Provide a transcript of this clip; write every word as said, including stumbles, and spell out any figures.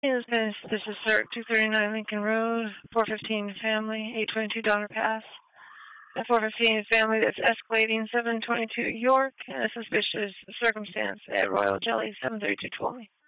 Yes, this, this is Cirque two thirty-nine Lincoln Road, four fifteen family, eight twenty-two Donner Pass. The four fifteen family that's escalating, seven twenty-two York, and a suspicious circumstance at Royal Jelly, seven thirty-two Twomey.